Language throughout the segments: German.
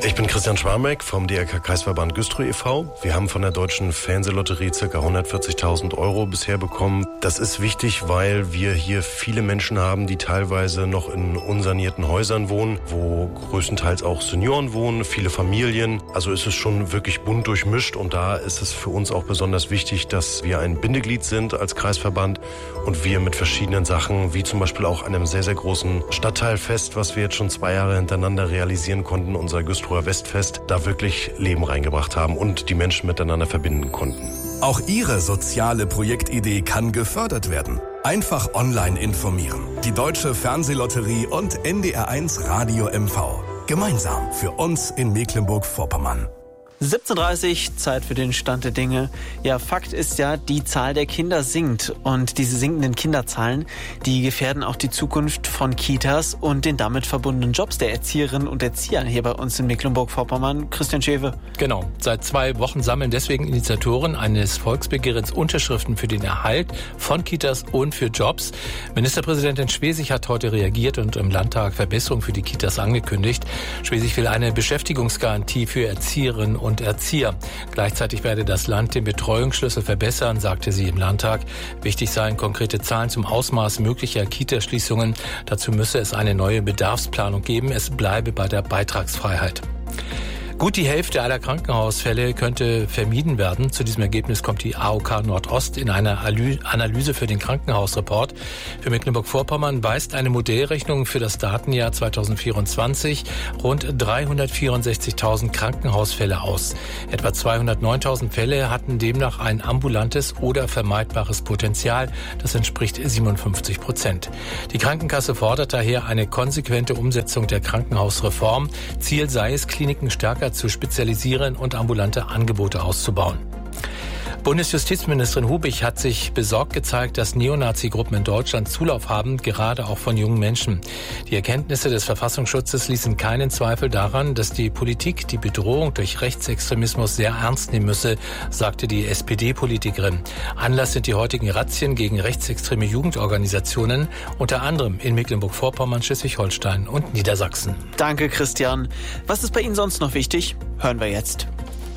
Ich bin Christian Schwarmeck vom DRK-Kreisverband Güstrow e.V. Wir haben von der Deutschen Fernsehlotterie ca. 140.000 € bisher bekommen. Das ist wichtig, weil wir hier viele Menschen haben, die teilweise noch in unsanierten Häusern wohnen, wo größtenteils auch Senioren wohnen, viele Familien. Also ist es schon wirklich bunt durchmischt und da ist es für uns auch besonders wichtig, dass wir ein Bindeglied sind als Kreisverband und wir mit verschiedenen Sachen, wie zum Beispiel auch einem sehr, sehr großen Stadtteilfest, was wir jetzt schon 2 Jahre hintereinander realisieren konnten, unser Güstrower Westfest, da wirklich Leben reingebracht haben und die Menschen miteinander verbinden konnten. Auch Ihre soziale Projektidee kann gefördert werden. Einfach online informieren. Die Deutsche Fernsehlotterie und NDR1 Radio MV. Gemeinsam für uns in Mecklenburg-Vorpommern. 17:30 Uhr, Zeit für den Stand der Dinge. Ja, Fakt ist ja, die Zahl der Kinder sinkt. Und diese sinkenden Kinderzahlen, die gefährden auch die Zukunft von Kitas und den damit verbundenen Jobs der Erzieherinnen und Erzieher hier bei uns in Mecklenburg-Vorpommern. Christian Schäfe. Genau. Seit 2 Wochen sammeln deswegen Initiatoren eines Volksbegehrens Unterschriften für den Erhalt von Kitas und für Jobs. Ministerpräsidentin Schwesig hat heute reagiert und im Landtag Verbesserungen für die Kitas angekündigt. Schwesig will eine Beschäftigungsgarantie für Erzieherinnen und Erzieher. Gleichzeitig werde das Land den Betreuungsschlüssel verbessern, sagte sie im Landtag. Wichtig seien konkrete Zahlen zum Ausmaß möglicher Kitaschließungen. Dazu müsse es eine neue Bedarfsplanung geben. Es bleibe bei der Beitragsfreiheit. Gut die Hälfte aller Krankenhausfälle könnte vermieden werden. Zu diesem Ergebnis kommt die AOK Nordost in einer Analyse für den Krankenhausreport. Für Mecklenburg-Vorpommern weist eine Modellrechnung für das Datenjahr 2024 rund 364.000 Krankenhausfälle aus. Etwa 209.000 Fälle hatten demnach ein ambulantes oder vermeidbares Potenzial. Das entspricht 57%. Die Krankenkasse fordert daher eine konsequente Umsetzung der Krankenhausreform. Ziel sei es, Kliniken stärker zu spezialisieren und ambulante Angebote auszubauen. Bundesjustizministerin Hubich hat sich besorgt gezeigt, dass Neonazi-Gruppen in Deutschland Zulauf haben, gerade auch von jungen Menschen. Die Erkenntnisse des Verfassungsschutzes ließen keinen Zweifel daran, dass die Politik die Bedrohung durch Rechtsextremismus sehr ernst nehmen müsse, sagte die SPD-Politikerin. Anlass sind die heutigen Razzien gegen rechtsextreme Jugendorganisationen, unter anderem in Mecklenburg-Vorpommern, Schleswig-Holstein und Niedersachsen. Danke, Christian. Was ist bei Ihnen sonst noch wichtig? Hören wir jetzt.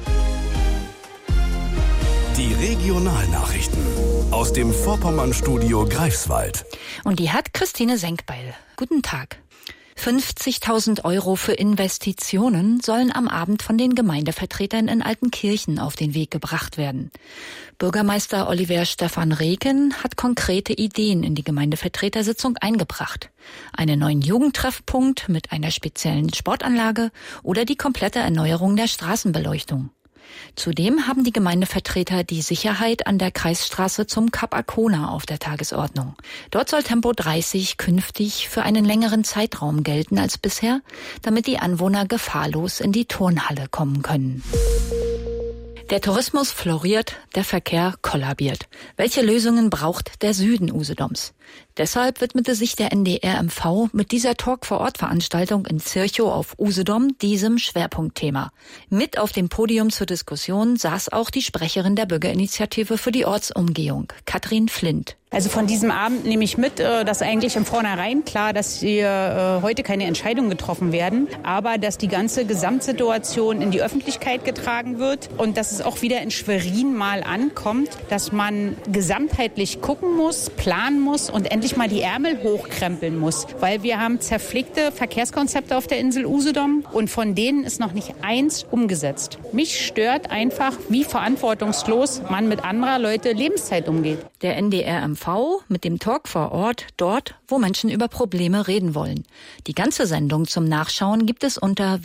Die Regionalnachrichten aus dem Vorpommern-Studio Greifswald. Und die hat Christine Senkbeil. Guten Tag. 50.000 € für Investitionen sollen am Abend von den Gemeindevertretern in Altenkirchen auf den Weg gebracht werden. Bürgermeister Oliver Stefan Reken hat konkrete Ideen in die Gemeindevertretersitzung eingebracht. Einen neuen Jugendtreffpunkt mit einer speziellen Sportanlage oder die komplette Erneuerung der Straßenbeleuchtung. Zudem haben die Gemeindevertreter die Sicherheit an der Kreisstraße zum Kap Arkona auf der Tagesordnung. Dort soll Tempo 30 künftig für einen längeren Zeitraum gelten als bisher, damit die Anwohner gefahrlos in die Turnhalle kommen können. Der Tourismus floriert, der Verkehr kollabiert. Welche Lösungen braucht der Süden Usedoms? Deshalb widmete sich der NDR MV mit dieser Talk-vor-Ort-Veranstaltung in Zirchow auf Usedom diesem Schwerpunktthema. Mit auf dem Podium zur Diskussion saß auch die Sprecherin der Bürgerinitiative für die Ortsumgehung, Katrin Flint. Also von diesem Abend nehme ich mit, dass eigentlich im Vornherein klar, dass hier heute keine Entscheidungen getroffen werden, aber dass die ganze Gesamtsituation in die Öffentlichkeit getragen wird und dass es auch wieder in Schwerin mal ankommt, dass man gesamtheitlich gucken muss, planen muss und endlich mal die Ärmel hochkrempeln muss, weil wir haben zerpflegte Verkehrskonzepte auf der Insel Usedom und von denen ist noch nicht eins umgesetzt. Mich stört einfach, wie verantwortungslos man mit anderer Leute Lebenszeit umgeht. Der NDR MV mit dem Talk vor Ort, dort, wo Menschen über Probleme reden wollen. Die ganze Sendung zum Nachschauen gibt es unter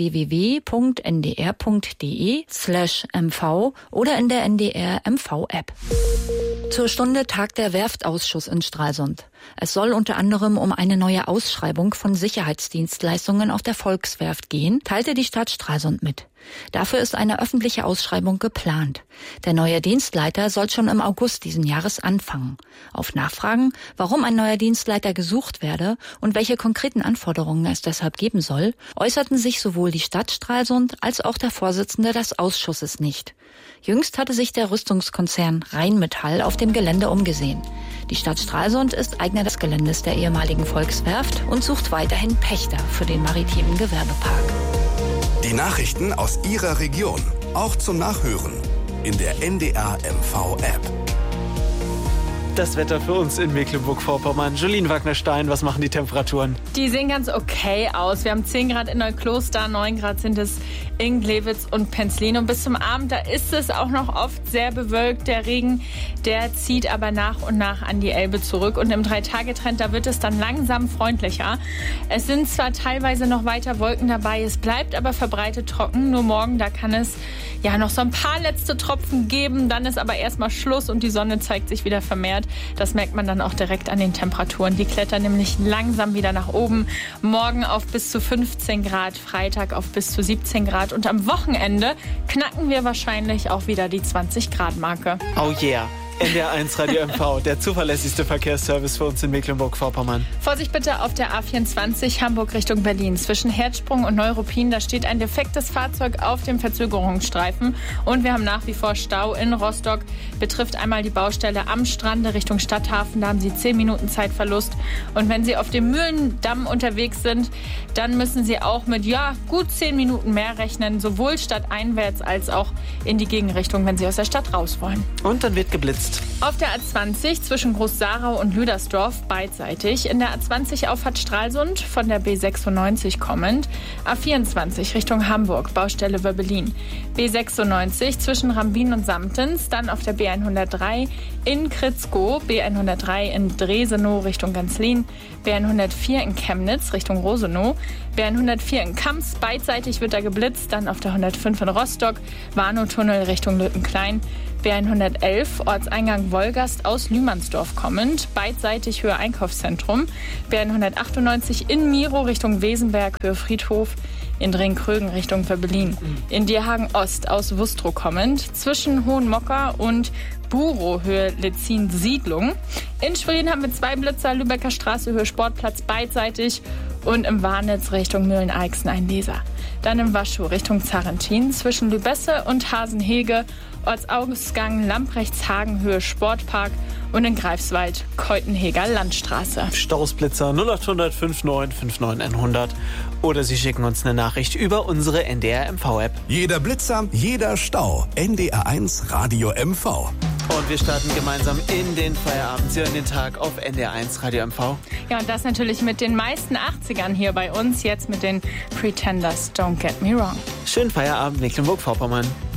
www.ndr.de/mv oder in der NDR MV App. Zur Stunde tagt der Werftausschuss in Stralsund. Es soll unter anderem um eine neue Ausschreibung von Sicherheitsdienstleistungen auf der Volkswerft gehen, teilte die Stadt Stralsund mit. Dafür ist eine öffentliche Ausschreibung geplant. Der neue Dienstleiter soll schon im August diesen Jahres anfangen. Auf Nachfragen, warum ein neuer Dienstleiter gesucht werde und welche konkreten Anforderungen es deshalb geben soll, äußerten sich sowohl die Stadt Stralsund als auch der Vorsitzende des Ausschusses nicht. Jüngst hatte sich der Rüstungskonzern Rheinmetall auf dem Gelände umgesehen. Die Stadt Stralsund ist Eigner des Geländes der ehemaligen Volkswerft und sucht weiterhin Pächter für den maritimen Gewerbepark. Die Nachrichten aus Ihrer Region, auch zum Nachhören in der NDR MV App. Das Wetter für uns in Mecklenburg-Vorpommern. Jolien Wagner-Stein, was machen die Temperaturen? Die sehen ganz okay aus. Wir haben 10 Grad in Neukloster, 9 Grad sind es in Glewitz und Penzlin. Und bis zum Abend, da ist es auch noch oft sehr bewölkt. Der Regen, der zieht aber nach und nach an die Elbe zurück. Und im 3-Tage-Trend, da wird es dann langsam freundlicher. Es sind zwar teilweise noch weiter Wolken dabei, es bleibt aber verbreitet trocken. Nur morgen, da kann es ja noch so ein paar letzte Tropfen geben. Dann ist aber erstmal Schluss und die Sonne zeigt sich wieder vermehrt. Das merkt man dann auch direkt an den Temperaturen. Die klettern nämlich langsam wieder nach oben. Morgen auf bis zu 15 Grad, Freitag auf bis zu 17 Grad. Und am Wochenende knacken wir wahrscheinlich auch wieder die 20-Grad-Marke. Oh yeah. NDR1 Radio MV, der zuverlässigste Verkehrsservice für uns in Mecklenburg-Vorpommern. Vorsicht bitte auf der A24 Hamburg Richtung Berlin. Zwischen Herzsprung und Neuruppin, da steht ein defektes Fahrzeug auf dem Verzögerungsstreifen. Und wir haben nach wie vor Stau in Rostock. Betrifft einmal die Baustelle am Strande Richtung Stadthafen. Da haben Sie 10 Minuten Zeitverlust. Und wenn Sie auf dem Mühlendamm unterwegs sind, dann müssen Sie auch mit gut 10 Minuten mehr rechnen. Sowohl stadteinwärts als auch in die Gegenrichtung, wenn Sie aus der Stadt raus wollen. Und dann wird geblitzt. Auf der A20 zwischen Groß-Sarau und Lüdersdorf beidseitig. In der A20 Auffahrt Stralsund von der B96 kommend. A24 Richtung Hamburg, Baustelle Wöbbelin. B96 zwischen Rambin und Samtens. Dann auf der B103 in Kritzkow. B103 in Dresenow Richtung Ganzlin. B104 in Chemnitz Richtung Rosenow. B104 in Kamps. Beidseitig wird da geblitzt. Dann auf der 105 in Rostock. Warnow-Tunnel Richtung Lüttenklein. B111 Ortseingang Wolgast aus Lühmannsdorf kommend, beidseitig Höhe Einkaufszentrum. B198 in Miro Richtung Wesenberg, Höhe Friedhof. In Drenkrögen Richtung Wöbbelin. In Dierhagen Ost aus Wustrow kommend, zwischen Hohenmocker und Burow, Höhe Letzin Siedlung. In Schwerin haben wir 2 Blitzer, Lübecker Straße, Höhe Sportplatz beidseitig. Und im Warnitz Richtung Mühlen-Eichsen ein Leser. Dann im Waschow Richtung Zarentin zwischen Lübesse und Hasenhege, Ortsausgang Lamprechthagen, Höhe Sportpark und in Greifswald Keutenheger Landstraße. Stausblitzer 0800 59 59 100 oder Sie schicken uns eine Nachricht über unsere NDR MV-App. Jeder Blitzer, jeder Stau. NDR1 Radio MV. Und wir starten gemeinsam in den Feierabend. Sie hören den Tag auf NDR1 Radio MV. Ja, und das natürlich mit den meisten 80ern hier bei uns. Jetzt mit den Pretenders, Don't Get Me Wrong. Schönen Feierabend, Mecklenburg-Vorpommern.